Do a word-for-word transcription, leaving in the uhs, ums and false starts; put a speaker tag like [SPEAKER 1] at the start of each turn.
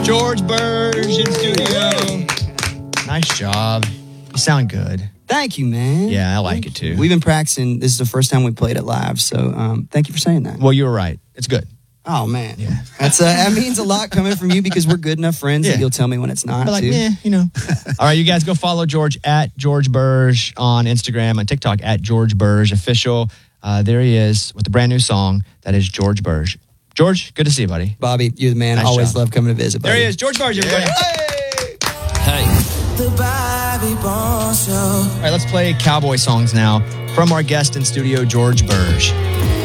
[SPEAKER 1] George Burge in studio. Nice job. You sound good.
[SPEAKER 2] Thank you, man.
[SPEAKER 1] Yeah, I like
[SPEAKER 2] thank
[SPEAKER 1] it too.
[SPEAKER 2] You. We've been practicing. This is the first time we played it live, so um, thank you for saying that.
[SPEAKER 1] Well, you were right. It's good.
[SPEAKER 2] Oh, man.
[SPEAKER 1] Yeah.
[SPEAKER 2] That's uh, that means a lot coming from you because we're good enough friends
[SPEAKER 1] Yeah.
[SPEAKER 2] that you'll tell me when it's not.
[SPEAKER 1] But like,
[SPEAKER 2] too.
[SPEAKER 1] yeah, you know. All right, you guys go follow George at George Burge on Instagram and TikTok at George Burge Official. Uh, there he is with a brand new song. That is George Burge. George, good to see you, buddy.
[SPEAKER 2] Bobby, you're the man.
[SPEAKER 1] Nice
[SPEAKER 2] I always
[SPEAKER 1] job.
[SPEAKER 2] love coming to visit, buddy.
[SPEAKER 1] There he is, George Burge, everybody.
[SPEAKER 3] Hey.
[SPEAKER 4] The Bobby Bones Show.
[SPEAKER 1] All right, let's play cowboy songs now from our guest in studio, George Burge.